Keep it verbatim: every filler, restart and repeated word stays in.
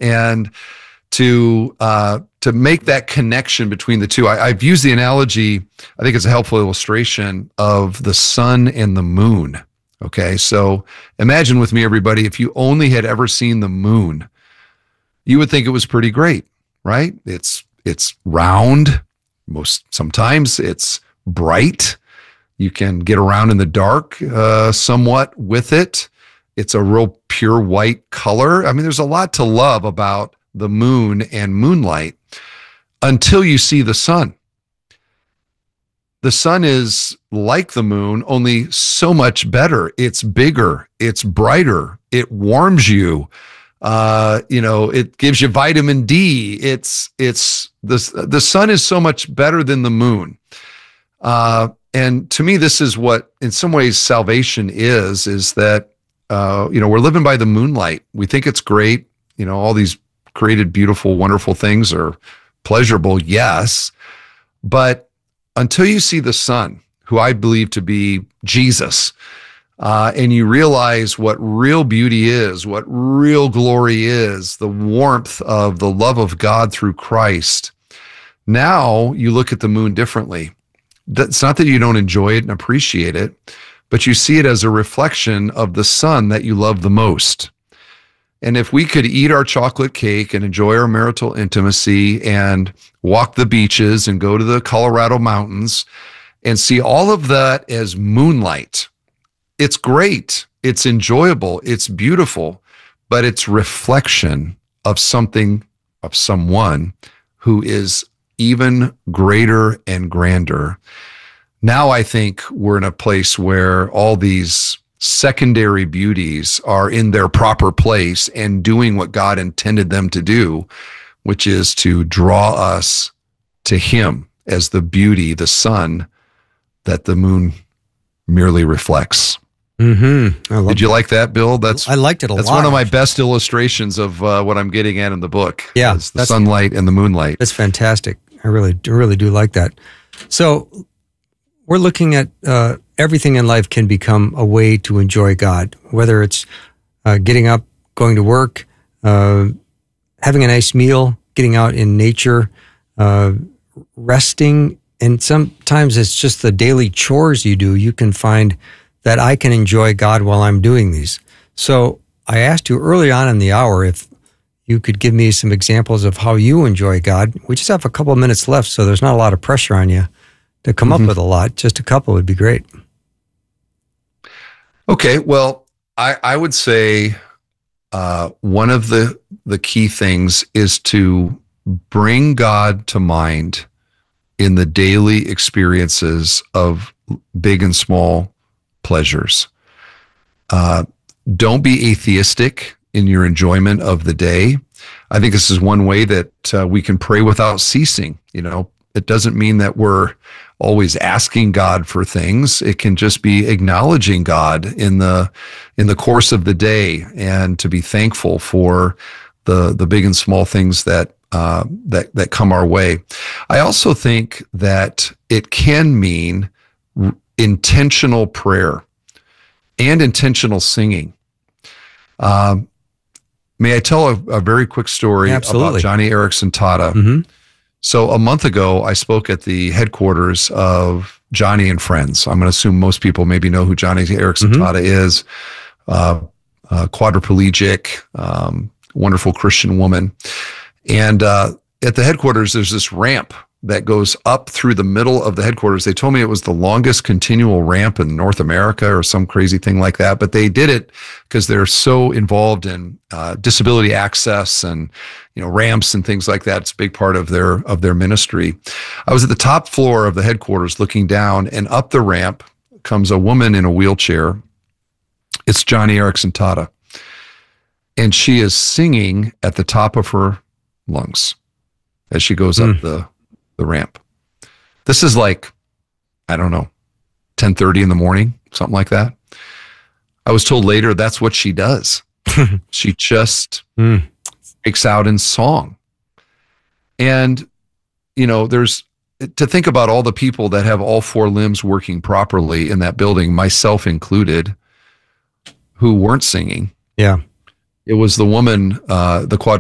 And to uh, to make that connection between the two, I, I've used the analogy, I think it's a helpful illustration of the sun and the moon. Okay, so imagine with me, everybody, if you only had ever seen the moon, you would think it was pretty great, right? It's it's round, most sometimes it's bright. You can get around in the dark uh, somewhat with it. It's a real pure white color. I mean, there's a lot to love about the moon and moonlight until you see the sun. The sun is like the moon, only so much better. It's bigger, it's brighter, it warms you. Uh, you know, it gives you vitamin D. It's it's the the sun is so much better than the moon. Uh, and to me, this is what, in some ways, salvation is. Is that uh, you know, we're living by the moonlight. We think it's great. You know, all these created, beautiful, wonderful things are pleasurable, yes, but until you see the sun, who I believe to be Jesus, uh, and you realize what real beauty is, what real glory is, the warmth of the love of God through Christ, now you look at the moon differently. It's not that you don't enjoy it and appreciate it, but you see it as a reflection of the sun that you love the most. And if we could eat our chocolate cake and enjoy our marital intimacy and walk the beaches and go to the Colorado mountains and see all of that as moonlight, it's great, it's enjoyable, it's beautiful, but it's reflection of something, of someone who is even greater and grander. Now I think we're in a place where all these secondary beauties are in their proper place and doing what God intended them to do, which is to draw us to Him as the beauty, the sun that the moon merely reflects. Mm-hmm. I love Did you that. like that, Bill? That's I liked it a that's lot. one of my best illustrations of uh, what I'm getting at in the book. Yeah, is the sunlight and the moonlight. That's fantastic. I really, really do like that. So we're looking at uh, everything in life can become a way to enjoy God, whether it's uh, getting up, going to work, uh, having a nice meal, getting out in nature, uh, resting. And sometimes it's just the daily chores you do. You can find that I can enjoy God while I'm doing these. So I asked you early on in the hour if you could give me some examples of how you enjoy God. We just have a couple of minutes left, so there's not a lot of pressure on you to come mm-hmm. up with a lot. Just a couple would be great. Okay, well, I, I would say uh, one of the, the key things is to bring God to mind in the daily experiences of big and small pleasures. Uh, don't be atheistic in your enjoyment of the day. I think this is one way that uh, we can pray without ceasing. You know, it doesn't mean that we're always asking God for things. It can just be acknowledging God in the in the course of the day, and to be thankful for the the big and small things that uh, that that come our way. I also think that it can mean r- intentional prayer and intentional singing. Um, may I tell a, a very quick story Absolutely. about Joni Eareckson Tada? Mm-hmm. So a month ago, I spoke at the headquarters of Joni and Friends. I'm going to assume most people maybe know who Joni Eareckson Mm-hmm. Tada is. Uh, uh, quadriplegic, um, wonderful Christian woman. And uh, at the headquarters, there's this ramp that goes up through the middle of the headquarters. They told me it was the longest continual ramp in North America or some crazy thing like that. But they did it because they're so involved in uh, disability access and, you know, ramps and things like that. It's a big part of their of their ministry. I was at the top floor of the headquarters looking down, and up the ramp comes a woman in a wheelchair. It's Joni Eareckson Tada. And she is singing at the top of her lungs as she goes mm. up the the ramp. This is like, I don't know, ten thirty in the morning, something like that. I was told later that's what she does. She just mm. breaks out in song. And, you know, there's, to think about all the people that have all four limbs working properly in that building, myself included, who weren't singing. Yeah. It was the woman, uh, the quad